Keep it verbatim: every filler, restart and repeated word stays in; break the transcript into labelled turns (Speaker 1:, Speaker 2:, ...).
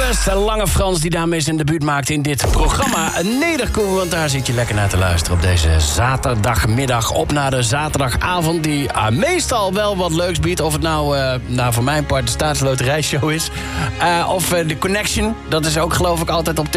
Speaker 1: First, Lange Frans die daarmee zijn debuut maakt in dit programma Nederkoel. Want daar zit je lekker naar te luisteren op deze zaterdagmiddag. Op naar de zaterdagavond die uh, meestal wel wat leuks biedt. Of het nou, uh, nou voor mijn part de staatsloterijshow is. Uh, of uh, de Connection, dat is ook geloof ik altijd op